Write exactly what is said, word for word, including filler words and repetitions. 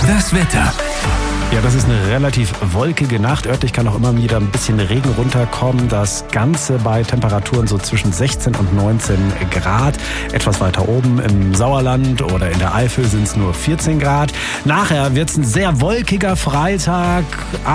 Das Wetter. Ja, das ist eine relativ wolkige Nacht. Örtlich kann auch immer wieder ein bisschen Regen runterkommen. Das Ganze bei Temperaturen so zwischen sechzehn und neunzehn Grad. Etwas weiter oben im Sauerland oder in der Eifel sind es nur vierzehn Grad. Nachher wird es ein sehr wolkiger Freitag.